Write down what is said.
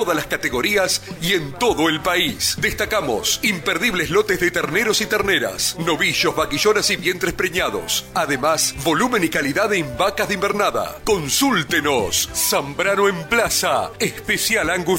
todas las categorías y en todo el país. Destacamos imperdibles lotes de terneros y terneras, novillos, vaquillonas y vientres preñados. Además, volumen y calidad en vacas de invernada. Consúltenos. Zambrano en Plaza. Especial Angus